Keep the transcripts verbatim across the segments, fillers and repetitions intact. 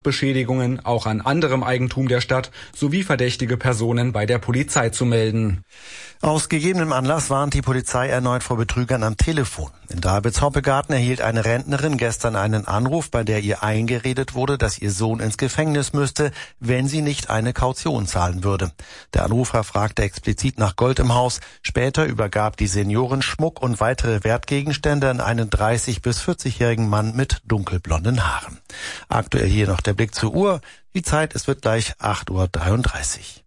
Beschädigungen auch an anderem Eigentum der Stadt sowie verdächtige Personen bei der Polizei zu melden. Aus gegebenem Anlass warnt die Polizei erneut vor Betrügern am Telefon. In Dalbitz-Hoppegarten erhielt eine Rentnerin gestern einen Anruf, bei der ihr eingeredet wurde, dass ihr Sohn ins Gefängnis müsste, wenn sie nicht eine Kaution zahlen würde. Der Anrufer fragte explizit nach Gold im Haus. Später übergab die Seniorin Schmuck und weitere Wertgegenstände an einen dreißig- bis vierzig-jährigen Mann mit dunkelblonden Haaren. Aktuell hier noch der Blick zur Uhr. Die Zeit, es wird gleich acht Uhr dreiunddreißig.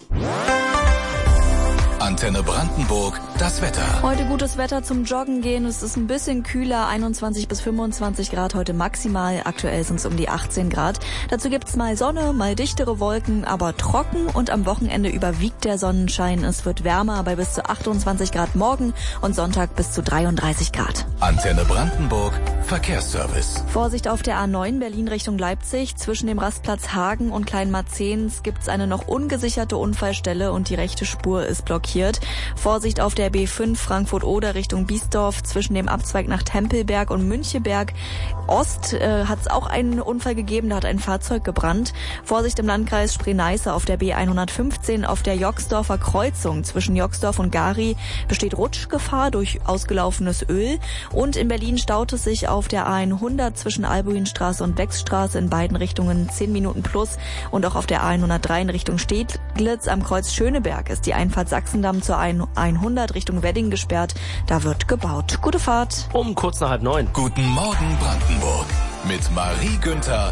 Antenne Brandenburg, das Wetter. Heute gutes Wetter zum Joggen gehen. Es ist ein bisschen kühler, einundzwanzig bis fünfundzwanzig Grad heute maximal. Aktuell sind es um die achtzehn Grad. Dazu gibt's mal Sonne, mal dichtere Wolken, aber trocken und am Wochenende überwiegt der Sonnenschein. Es wird wärmer bei bis zu achtundzwanzig Grad morgen und Sonntag bis zu dreiunddreißig Grad. Antenne Brandenburg, Verkehrsservice. Vorsicht auf der A neun Berlin Richtung Leipzig. Zwischen dem Rastplatz Hagen und Kleinmarzehns gibt's eine noch ungesicherte Unfallstelle und die rechte Spur ist blockiert. Vorsicht auf der B fünf Frankfurt-Oder Richtung Biesdorf. Zwischen dem Abzweig nach Tempelberg und Müncheberg Ost äh, hat es auch einen Unfall gegeben, da hat ein Fahrzeug gebrannt. Vorsicht im Landkreis Spree-Neiße auf der B hundertfünfzehn. Auf der Joxdorfer Kreuzung zwischen Joxdorf und Gari besteht Rutschgefahr durch ausgelaufenes Öl. Und in Berlin staut es sich auf der A hundert zwischen Albuinstraße und Beckstraße in beiden Richtungen zehn Minuten plus. Und auch auf der A hundertdrei in Richtung Steglitz am Kreuz Schöneberg ist die Einfahrt Sachsendamm zur A hundert Richtung Wedding gesperrt. Da wird gebaut. Gute Fahrt. Um kurz nach halb neun. Guten Morgen Brandenburg mit Marie Günther.